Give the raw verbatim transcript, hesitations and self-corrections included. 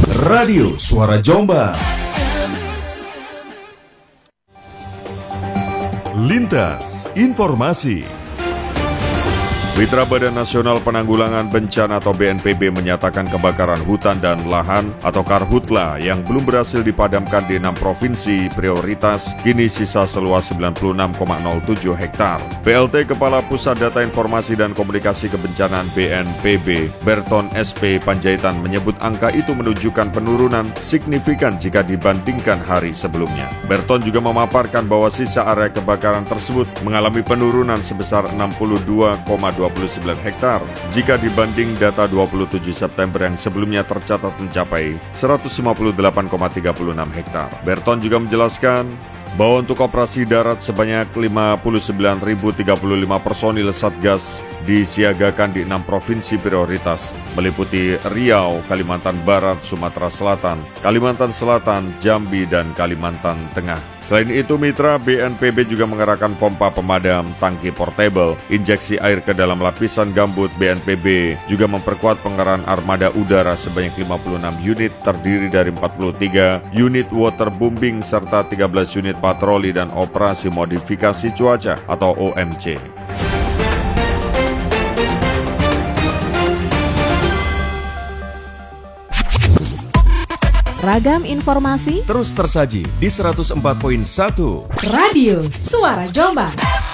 Radio Suara Jombang. Lintas Informasi. Mitra Badan Nasional Penanggulangan Bencana atau B N P B menyatakan kebakaran hutan dan lahan atau Karhutla yang belum berhasil dipadamkan di enam provinsi prioritas kini sisa seluas sembilan puluh enam koma nol tujuh hektar. P L T Kepala Pusat Data Informasi dan Komunikasi Kebencanaan B N P B, Berton S P Panjaitan menyebut angka itu menunjukkan penurunan signifikan jika dibandingkan hari sebelumnya. Berton juga memaparkan bahwa sisa area kebakaran tersebut mengalami penurunan sebesar enam puluh dua koma dua puluh sembilan hektar jika dibanding data dua puluh tujuh September yang sebelumnya tercatat mencapai seratus lima puluh delapan koma tiga enam hektar. Berton juga menjelaskan bahwa untuk operasi darat sebanyak lima puluh sembilan ribu tiga puluh lima personil Satgas disiagakan di enam provinsi prioritas, meliputi Riau, Kalimantan Barat, Sumatera Selatan, Kalimantan Selatan, Jambi, dan Kalimantan Tengah. Selain itu, mitra B N P B juga mengerahkan pompa pemadam, tangki portable, injeksi air ke dalam lapisan gambut. B N P B juga memperkuat pengerahan armada udara sebanyak lima puluh enam unit, terdiri dari empat puluh tiga unit waterbombing serta tiga belas unit patroli dan operasi modifikasi cuaca atau O M C. Ragam informasi terus tersaji di seratus empat koma satu Radio Suara Jombang.